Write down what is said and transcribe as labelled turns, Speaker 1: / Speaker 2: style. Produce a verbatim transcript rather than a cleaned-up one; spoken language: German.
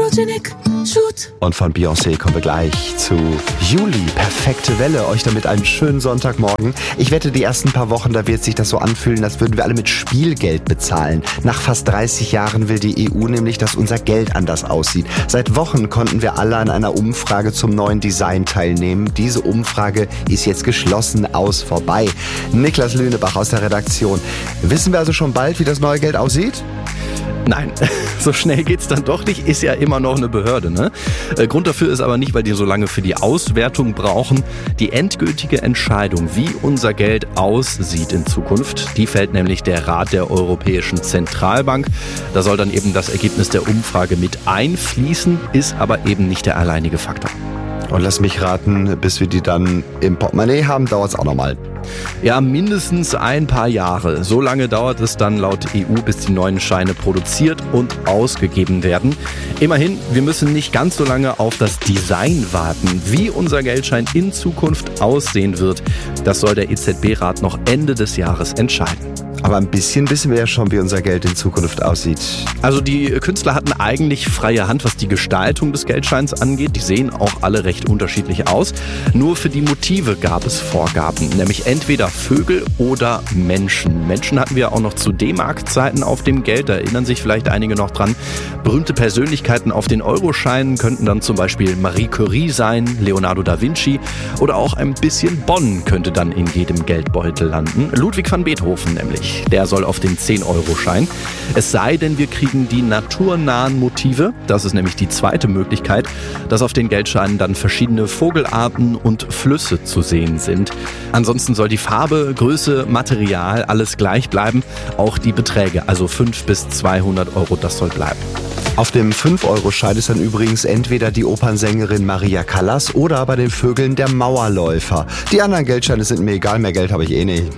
Speaker 1: Photogenic Shoot.
Speaker 2: Und von Beyoncé kommen wir gleich zu Juli. Perfekte Welle. Euch damit einen schönen Sonntagmorgen. Ich wette, die ersten paar Wochen, da wird sich das so anfühlen, als würden wir alle mit Spielgeld bezahlen. Nach fast dreißig Jahren will die E U nämlich, dass unser Geld anders aussieht. Seit Wochen konnten wir alle an einer Umfrage zum neuen Design teilnehmen. Diese Umfrage ist jetzt geschlossen aus vorbei. Niklas Lünebach aus der Redaktion. Wissen wir also schon bald, wie das neue Geld aussieht?
Speaker 3: Nein, so schnell geht's dann doch nicht, ist ja immer noch eine Behörde, ne? Grund dafür ist aber nicht, weil die so lange für die Auswertung brauchen. Die endgültige Entscheidung, wie unser Geld aussieht in Zukunft, die fällt nämlich der Rat der Europäischen Zentralbank. Da soll dann eben das Ergebnis der Umfrage mit einfließen, ist aber eben nicht der alleinige Faktor.
Speaker 2: Und lass mich raten, bis wir die dann im Portemonnaie haben, dauert es auch nochmal.
Speaker 3: Ja, mindestens ein paar Jahre. So lange dauert es dann laut E U, bis die neuen Scheine produziert und ausgegeben werden. Immerhin, wir müssen nicht ganz so lange auf das Design warten. Wie unser Geldschein in Zukunft aussehen wird, das soll der E Z B-Rat noch Ende des Jahres entscheiden.
Speaker 2: Aber ein bisschen wissen wir ja schon, wie unser Geld in Zukunft aussieht.
Speaker 3: Also die Künstler hatten eigentlich freie Hand, was die Gestaltung des Geldscheins angeht. Die sehen auch alle recht unterschiedlich aus. Nur für die Motive gab es Vorgaben, nämlich entweder Vögel oder Menschen. Menschen hatten wir auch noch zu D-Mark-Zeiten auf dem Geld, da erinnern sich vielleicht einige noch dran. Berühmte Persönlichkeiten auf den Euroscheinen könnten dann zum Beispiel Marie Curie sein, Leonardo da Vinci oder auch ein bisschen Bonn könnte dann in jedem Geldbeutel landen. Ludwig van Beethoven nämlich. Der soll auf den zehn-Euro-Schein. Es sei denn, wir kriegen die naturnahen Motive. Das ist nämlich die zweite Möglichkeit, dass auf den Geldscheinen dann verschiedene Vogelarten und Flüsse zu sehen sind. Ansonsten soll die Farbe, Größe, Material alles gleich bleiben. Auch die Beträge, also fünf bis zweihundert Euro, das soll bleiben.
Speaker 2: Auf dem fünf-Euro-Schein ist dann übrigens entweder die Opernsängerin Maria Callas oder bei den Vögeln der Mauerläufer. Die anderen Geldscheine sind mir egal, mehr Geld habe ich eh nicht.